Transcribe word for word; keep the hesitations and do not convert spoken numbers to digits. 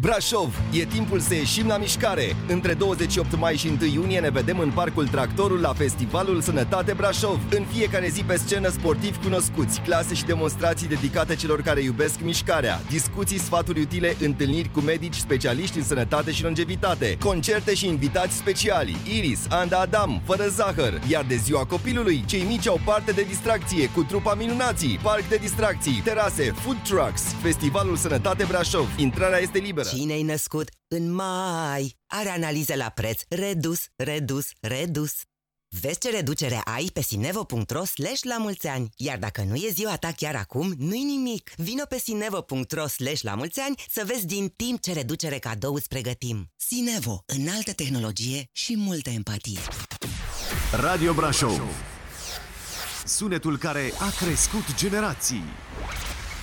Brașov, e timpul să ieșim la mișcare. Între douăzeci și opt mai și unu iunie ne vedem în Parcul Tractorul la Festivalul Sănătate Brașov. În fiecare zi pe scenă sportivi cunoscuți, clase și demonstrații dedicate celor care iubesc mișcarea, discuții, sfaturi utile, întâlniri cu medici specialiști în sănătate și longevitate, concerte și invitați speciali, Iris, Anda Adam, Fără Zahăr. Iar de ziua copilului, cei mici au parte de distracție cu trupa Minunații, parc de distracții, terase, food trucks. Festivalul Sănătate Brașov. Intrarea este liberă. Cine-i născut în mai are analize la preț redus, redus, redus. Vezi ce reducere ai pe sinevo punct ro slash la mulți ani. Iar dacă nu e ziua ta chiar acum, nu-i nimic. Vino pe sinevo punct ro slash la mulți ani să vezi din timp ce reducere cadou îți pregătim. Sinevo, înaltă tehnologie și multă empatie. Radio Brașov, sunetul care a crescut generații.